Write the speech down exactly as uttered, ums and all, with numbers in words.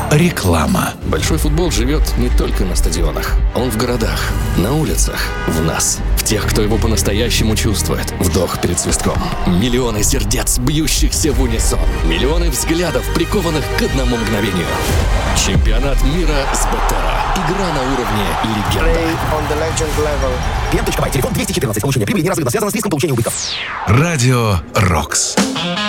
Реклама. Большой футбол живет не только на стадионах. Он в городах, на улицах, в нас. В тех, кто его по-настоящему чувствует. Вдох перед свистком. Миллионы сердец, бьющихся в унисон. Миллионы взглядов, прикованных к одному мгновению. Чемпионат мира с Беттера. Игра на уровне легенда. пи эм точка бай, телефон двести четырнадцать. Получение прибыли неразрывно связано с риском получения убытков. Радио «Рокс».